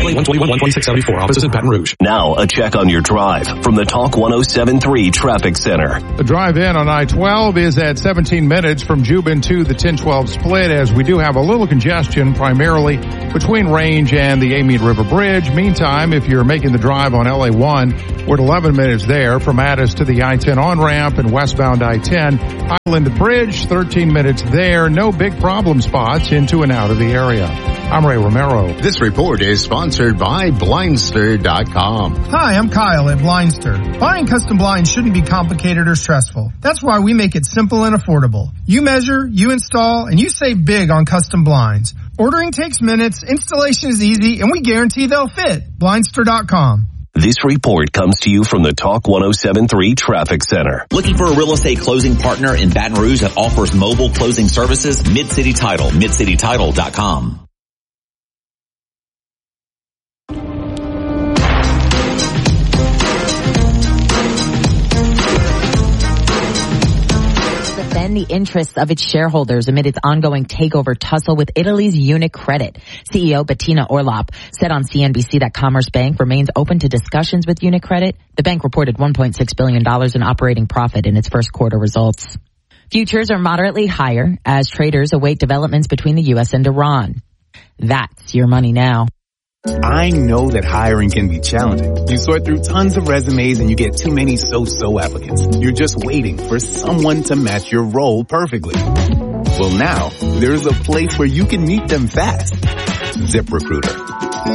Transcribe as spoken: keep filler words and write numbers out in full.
one twenty-one, one twenty-six seventy-four. Offices in Baton Rouge. Now, a check on your drive from the Talk one oh seven three Traffic Center. The drive in on I twelve is at seventeen minutes from Jubin to the ten twelve split, as we do have a little congestion primarily between Range and the Amite River Bridge. Meantime, if you're making the drive on L A one, we're at eleven minutes there from Addis to the I ten on-ramp and westbound I ten. Highland Bridge, thirteen minutes there. No big problem spots into and out of the area. I'm Ray Romero. This report is sponsored by Blindster dot com. Hi, I'm Kyle at Blindster. Buying custom blinds shouldn't be complicated or stressful. That's why we make it simple and affordable. You measure, you install, and you save big on custom blinds. Ordering takes minutes, installation is easy, and we guarantee they'll fit. Blindster dot com. This report comes to you from the Talk one oh seven three Traffic Center. Looking for a real estate closing partner in Baton Rouge that offers mobile closing services? Mid-City Title, mid city title dot com. Defend the interests of its shareholders amid its ongoing takeover tussle with Italy's UniCredit. C E O Bettina Orlop said on C N B C that Commerce Bank remains open to discussions with UniCredit. The bank reported one point six billion dollars in operating profit in its first quarter results. Futures are moderately higher as traders await developments between the U S and Iran. That's your money now. I know that hiring can be challenging. You sort through tons of resumes and you get too many so-so applicants. You're just waiting for someone to match your role perfectly. Well, now, there's a place where you can meet them fast. ZipRecruiter.